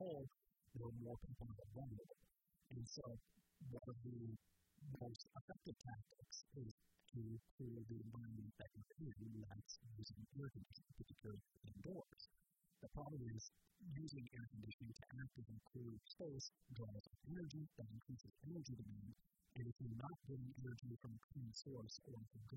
cold, more people are vulnerable. And so one of the most effective tactics is to cool the environment that you're in, that's using air conditioning, particularly indoors. The problem is using air conditioning to actively cool your space draws up energy, that increases energy demand, and if you're not getting energy from a clean source or from good